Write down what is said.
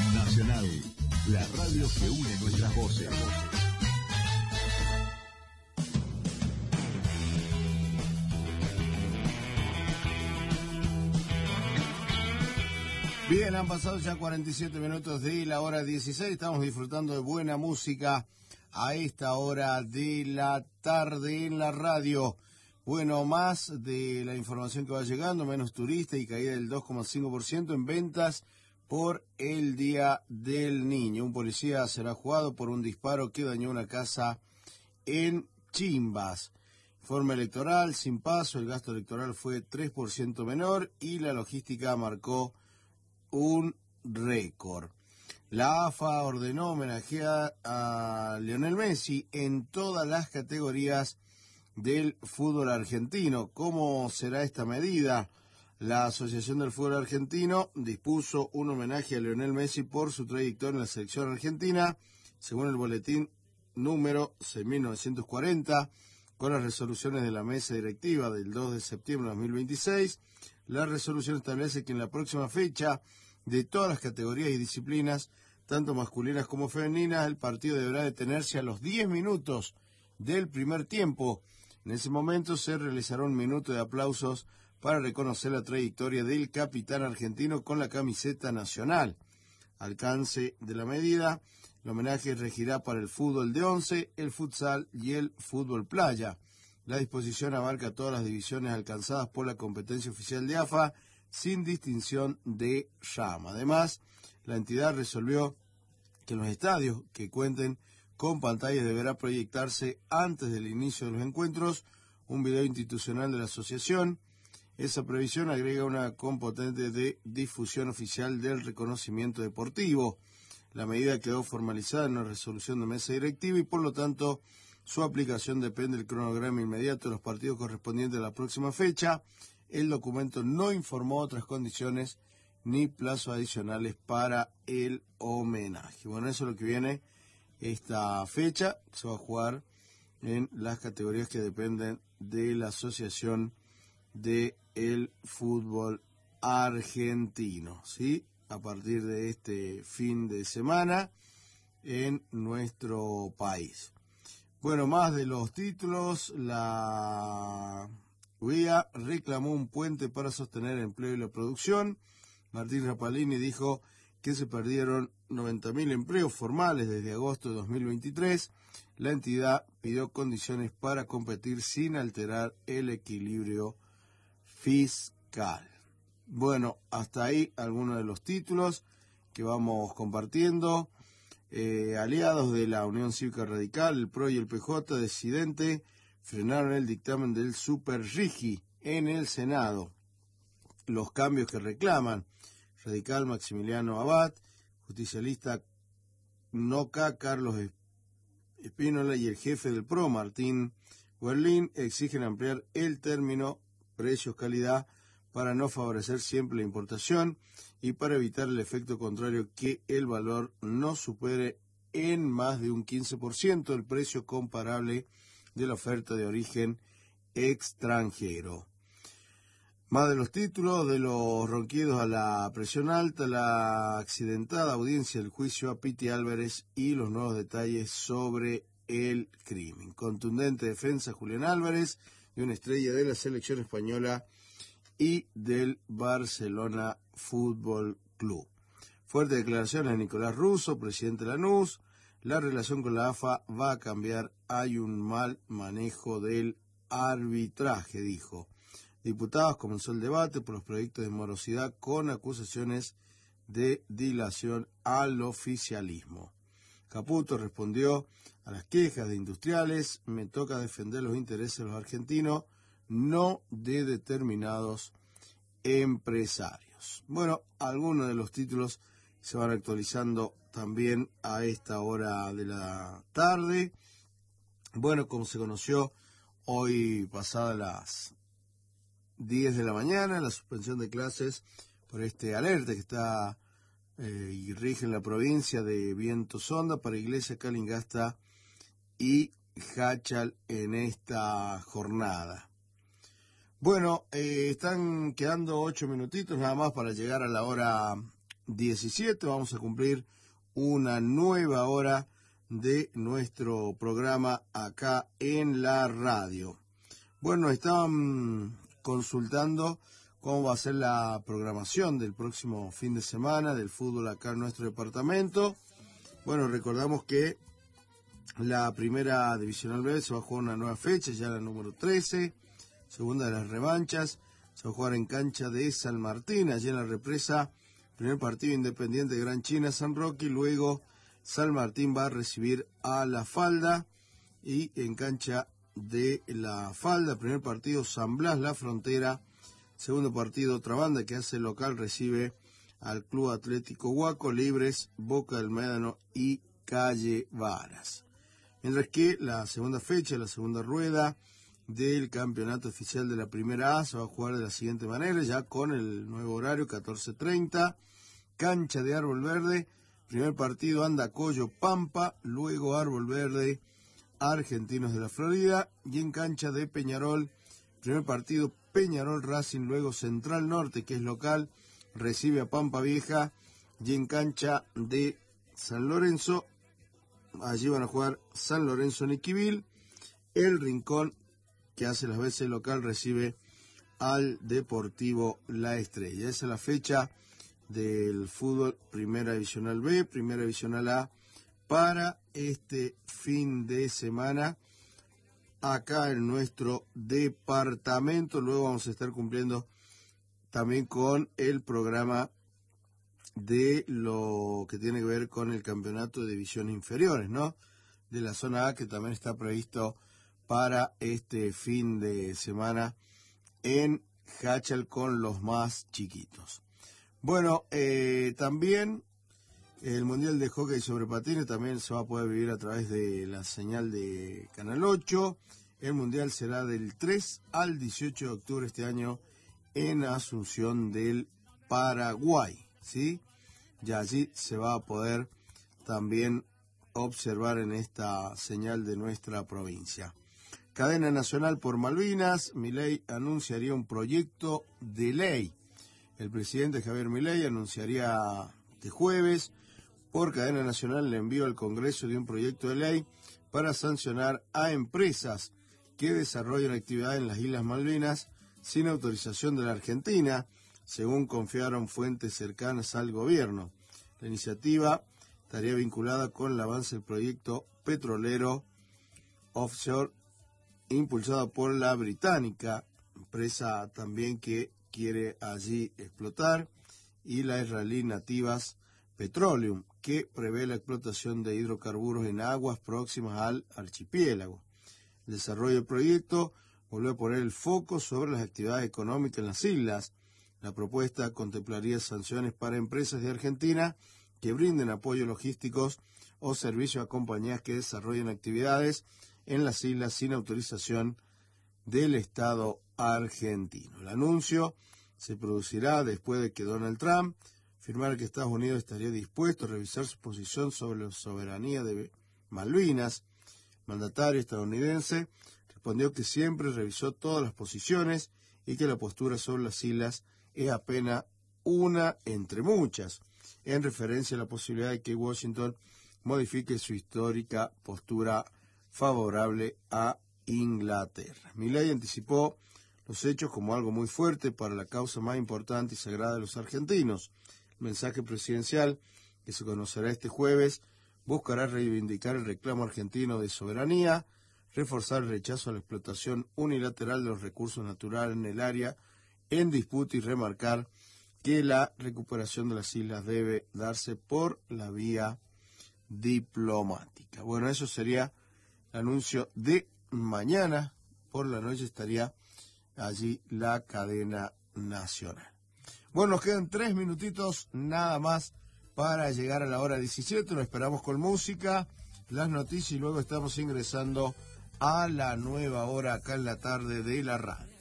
Nacional, la radio que une nuestras voces. Bien, han pasado ya 47 minutos de la hora 16. Estamos disfrutando de buena música a esta hora de la tarde en la radio. Bueno, más de la información que va llegando, menos turista y caída del 2,5% en ventas por el Día del Niño. Un policía será juzgado por un disparo que dañó una casa en Chimbas. Informe electoral, sin paso, el gasto electoral fue 3% menor y la logística marcó un récord. La AFA ordenó homenajear a Lionel Messi en todas las categorías del fútbol argentino. ¿Cómo será esta medida? La Asociación del Fútbol Argentino dispuso un homenaje a Lionel Messi por su trayectoria en la selección argentina, según el boletín número 6.940, con las resoluciones de la mesa directiva del 2 de septiembre de 2026. La resolución establece que en la próxima fecha, de todas las categorías y disciplinas, tanto masculinas como femeninas, el partido deberá detenerse a los 10 minutos del primer tiempo. En ese momento se realizará un minuto de aplausos para reconocer la trayectoria del capitán argentino con la camiseta nacional. Alcance de la medida: el homenaje regirá para el fútbol de 11, el futsal y el fútbol playa. La disposición abarca todas las divisiones alcanzadas por la competencia oficial de AFA, sin distinción de rama. Además, la entidad resolvió que en los estadios que cuenten con pantallas deberá proyectarse antes del inicio de los encuentros un video institucional de la asociación. Esa previsión agrega una componente de difusión oficial del reconocimiento deportivo. La medida quedó formalizada en una resolución de mesa directiva y por lo tanto su aplicación depende del cronograma inmediato de los partidos correspondientes a la próxima fecha. El documento no informó otras condiciones ni plazos adicionales para el homenaje. Bueno, eso es lo que viene esta fecha. Se va a jugar en las categorías que dependen de la Asociación del Fútbol Argentino, ¿sí? A partir de este fin de semana en nuestro país. Bueno, más de los títulos. La UIA reclamó un puente para sostener el empleo y la producción. Martín Rapalini dijo que se perdieron 90.000 empleos formales desde agosto de 2023. La entidad pidió condiciones para competir sin alterar el equilibrio fiscal. Bueno, hasta ahí algunos de los títulos que vamos compartiendo. Aliados de la Unión Cívica Radical, el PRO y el PJ disidente frenaron el dictamen del Super Rigi en el Senado. Los cambios que reclaman: Radical Maximiliano Abad, justicialista NOCA Carlos Espínola y el jefe del PRO Martín Werlin exigen ampliar el término precios-calidad para no favorecer siempre la importación y para evitar el efecto contrario, que el valor no supere en más de un 15% el precio comparable de la oferta de origen extranjero. Más de los títulos: de los ronquidos a la presión alta, la accidentada audiencia del juicio a Piti Álvarez y los nuevos detalles sobre el crimen. Contundente defensa Julián Álvarez, de una estrella de la selección española y del Barcelona Fútbol Club. Fuertes declaraciones de Nicolás Russo, presidente de Lanús. La relación con la AFA va a cambiar, hay un mal manejo del arbitraje, dijo. Diputados, comenzó el debate por los proyectos de morosidad con acusaciones de dilación al oficialismo. Caputo respondió a las quejas de industriales: me toca defender los intereses de los argentinos, no de determinados empresarios. Bueno, algunos de los títulos se van actualizando también a esta hora de la tarde. Bueno, como se conoció hoy pasadas las 10 de la mañana, la suspensión de clases por este alerta que está y rige en la provincia de Viento Sonda para Iglesia, Calingasta y Jáchal en esta jornada. Bueno, están quedando 8 minutitos nada más para llegar a la hora 17 vamos a cumplir una nueva hora de nuestro programa acá en la radio. Bueno, estaban consultando cómo va a ser la programación del próximo fin de semana del fútbol acá en nuestro departamento. Bueno, recordamos que la primera divisional B se va a jugar una nueva fecha, ya la número 13, segunda de las revanchas, se va a jugar en cancha de San Martín, allí en la Represa, primer partido Independiente de Gran China, San Roque, y luego San Martín va a recibir a La Falda, y en cancha de La Falda, primer partido San Blas, La Frontera, segundo partido otra banda que hace local, recibe al Club Atlético Huaco, Libres, Boca del Médano y Calle Varas. Mientras que la segunda fecha, la segunda rueda del campeonato oficial de la Primera A se va a jugar de la siguiente manera, ya con el nuevo horario, 14:30, cancha de Árbol Verde, primer partido Andacollo Pampa, luego Árbol Verde Argentinos de la Florida, y en cancha de Peñarol, primer partido Peñarol Racing, luego Central Norte, que es local, recibe a Pampa Vieja, y en cancha de San Lorenzo, allí van a jugar San Lorenzo Niquivil, el Rincón, que hace las veces local, recibe al Deportivo La Estrella. Esa es la fecha del fútbol Primera Divisional B, Primera Divisional A, para este fin de semana acá en nuestro departamento. Luego vamos a estar cumpliendo también con el programa de lo que tiene que ver con el campeonato de divisiones inferiores, ¿no? De la zona A, que también está previsto para este fin de semana en Hachal con los más chiquitos. Bueno, también el Mundial de Hockey sobre Patines también se va a poder vivir a través de la señal de Canal 8. El Mundial será del 3 al 18 de octubre este año en Asunción del Paraguay, ¿sí? Y allí se va a poder también observar en esta señal de nuestra provincia. Cadena Nacional por Malvinas, Milei anunciaría un proyecto de ley. El presidente Javier Milei anunciaría este jueves por Cadena Nacional el envío al Congreso de un proyecto de ley para sancionar a empresas que desarrollan actividad en las Islas Malvinas sin autorización de la Argentina, según confiaron fuentes cercanas al gobierno. La iniciativa estaría vinculada con el avance del proyecto petrolero offshore impulsado por la británica, empresa también que quiere allí explotar, y la israelí Nativas Petroleum, que prevé la explotación de hidrocarburos en aguas próximas al archipiélago. El desarrollo del proyecto volvió a poner el foco sobre las actividades económicas en las islas. La propuesta contemplaría sanciones para empresas de Argentina que brinden apoyo logísticos o servicios a compañías que desarrollen actividades en las islas sin autorización del Estado argentino. El anuncio se producirá después de que Donald Trump afirmara que Estados Unidos estaría dispuesto a revisar su posición sobre la soberanía de Malvinas. El mandatario estadounidense respondió que siempre revisó todas las posiciones y que la postura sobre las islas es apenas una entre muchas, en referencia a la posibilidad de que Washington modifique su histórica postura favorable a Inglaterra. Milei anticipó los hechos como algo muy fuerte para la causa más importante y sagrada de los argentinos. El mensaje presidencial, que se conocerá este jueves, buscará reivindicar el reclamo argentino de soberanía, reforzar el rechazo a la explotación unilateral de los recursos naturales en el área en disputa y remarcar que la recuperación de las islas debe darse por la vía diplomática. Bueno, eso sería el anuncio de mañana. Por la noche estaría allí la cadena nacional. Bueno, nos quedan 3 minutitos nada más para llegar a la hora 17. Lo esperamos con música, las noticias, y luego estamos ingresando a la nueva hora acá en la tarde de la radio.